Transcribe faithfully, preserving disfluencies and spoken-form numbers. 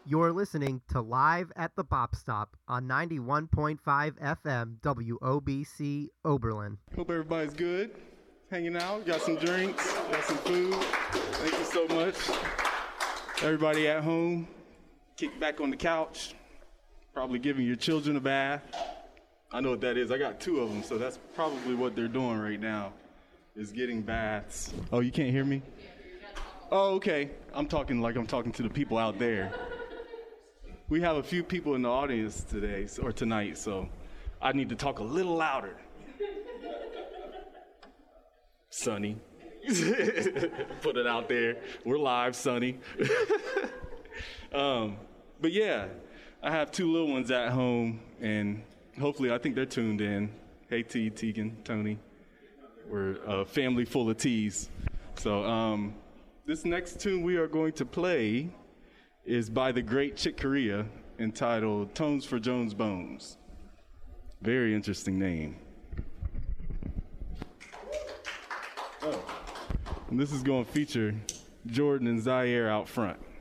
You're listening to Live at the Bop Stop on ninety-one point five F M W O B C Oberlin. Hope everybody's good, hanging out, got some drinks, got some food. Thank you so much. Everybody at home, kick back on the couch, probably giving your children a bath. I know what that is. I got two of them, so that's probably what they're doing right now, is getting baths. Oh, you can't hear me? Oh, okay. I'm talking like I'm talking to the people out there. We have a few people in the audience today, or tonight, so I need to talk a little louder. Sonny. Put it out there. We're live, Sonny. um, but yeah, I have two little ones at home, and hopefully I think they're tuned in. Hey, T, Tegan, Tony. We're a family full of T's. So um, this next tune we are going to play is by the great Chick Corea, entitled Tones for Jones Bones. Very interesting name. Oh. And this is going to feature Jordan and Zaire out front.